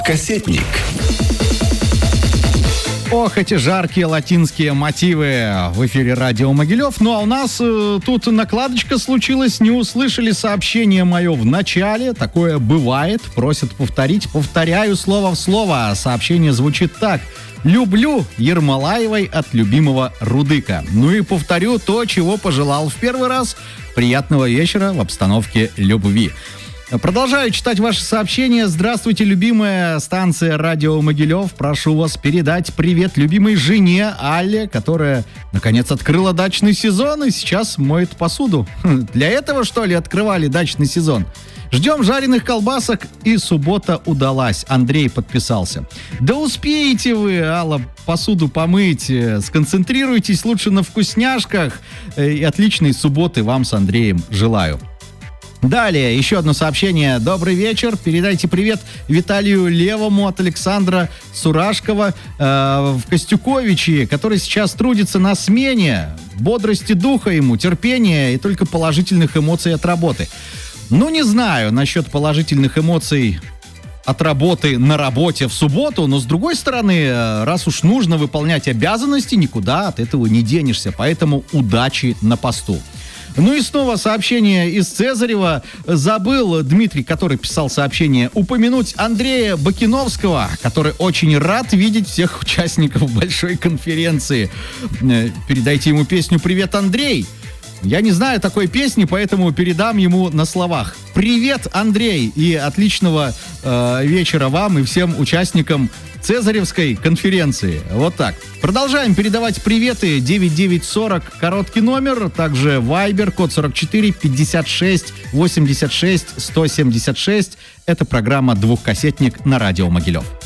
Кассетник. Ох, эти жаркие латинские мотивы в эфире радио Могилев. Ну а у нас тут накладочка случилась, не услышали сообщение мое в начале. Такое бывает, просят повторить. Повторяю слово в слово. Сообщение звучит так. «Люблю» Ермолаевой от любимого Рудыка. Ну и повторю то, чего пожелал в первый раз. Приятного вечера в обстановке любви. Продолжаю читать ваши сообщения. Здравствуйте, любимая станция радио Могилев. Прошу вас передать привет любимой жене Алле, которая, наконец, открыла дачный сезон и сейчас моет посуду. Для этого, что ли, открывали дачный сезон? Ждем жареных колбасок, и суббота удалась. Андрей подписался. Да успеете вы, Алла, посуду помыть. Сконцентрируйтесь лучше на вкусняшках. И отличной субботы вам с Андреем желаю. Далее, еще одно сообщение. Добрый вечер. Передайте привет Виталию Левому от Александра Сурашкова в Костюковичи, который сейчас трудится на смене. Бодрости духа ему, терпения и только положительных эмоций от работы. Ну, не знаю насчет положительных эмоций от работы на работе в субботу, но с другой стороны, раз уж нужно выполнять обязанности, никуда от этого не денешься. Поэтому удачи на посту. Ну и снова сообщение из Цезарева. Забыл Дмитрий, который писал сообщение, упомянуть Андрея Бакиновского, который очень рад видеть всех участников большой конференции. Передайте ему песню «Привет, Андрей». Я не знаю такой песни, поэтому передам ему на словах. Привет, Андрей, и отличного вечера вам и всем участникам Цезаревской конференции. Вот так. Продолжаем передавать приветы. 9940, короткий номер, также Viber, код 44 56 86 176. Это программа «Двухкассетник» на радио Могилев.